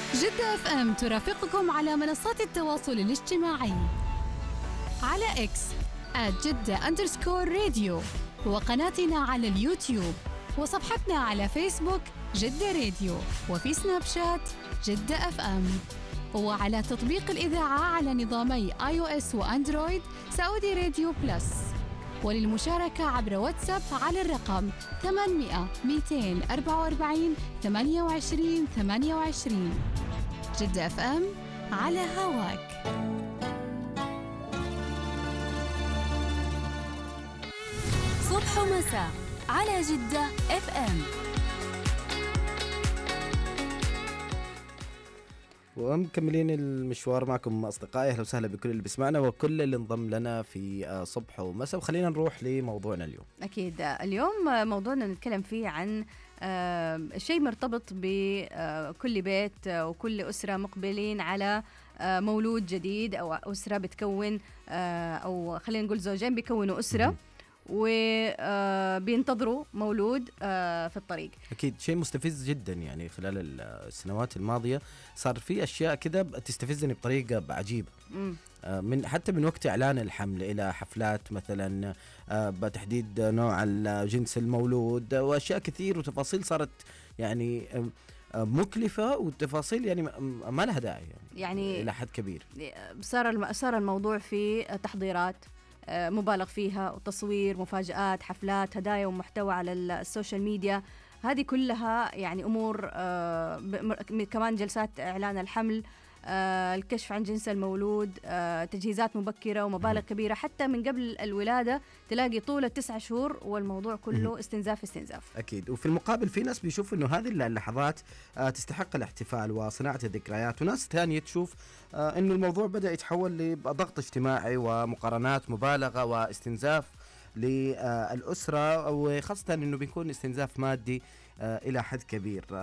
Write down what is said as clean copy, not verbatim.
جدة اف ام ترافقكم على منصات التواصل الاجتماعي على اكس @جدة_راديو، وقناتنا على اليوتيوب، وصفحتنا على فيسبوك جدة راديو، وفي سناب شات جدة اف ام، وعلى تطبيق الإذاعة على نظامي iOS وأندرويد سعودي راديو بلس. وللمشاركة عبر واتساب على الرقم 800 244 28 28. جدة اف ام على هواك. صبح ومساء على جدة اف ام. ومكملين المشوار معكم أصدقائي. أهلا وسهلا بكل اللي بيسمعنا وكل اللي انضم لنا في صبح ومساء. وخلينا نروح لموضوعنا اليوم. أكيد اليوم موضوعنا نتكلم فيه عن شيء مرتبط بكل بيت وكل أسرة مقبلين على مولود جديد، أو أسرة بتكون أو خلينا نقول زوجين بيكونوا أسرة وبينتظروا مولود في الطريق. أكيد شيء مستفز جدا، يعني خلال السنوات الماضية صار في أشياء كده تستفزني بطريقة عجيبة. من حتى من وقت إعلان الحمل إلى حفلات مثلا بتحديد نوع الجنس المولود وأشياء كثير وتفاصيل صارت يعني مكلفة، والتفاصيل يعني ما لها داعي يعني إلى حد كبير. صار الموضوع في تحضيرات مبالغ فيها، وتصوير، مفاجآت، حفلات، هدايا ومحتوى على السوشيال ميديا. هذه كلها يعني أمور، كمان جلسات إعلان الحمل، الكشف عن جنس المولود، تجهيزات مبكرة ومبالغ كبيرة حتى من قبل الولادة. تلاقي طول 9 شهور والموضوع كله استنزاف. أكيد. وفي المقابل في ناس بيشوفوا إنه هذه اللحظات تستحق الاحتفال وصناعة الذكريات، وناس ثانية تشوف إنه الموضوع بدأ يتحول لضغط اجتماعي ومقارنات مبالغة واستنزاف للأسرة، وخاصة إنه بيكون استنزاف مادي إلى حد كبير.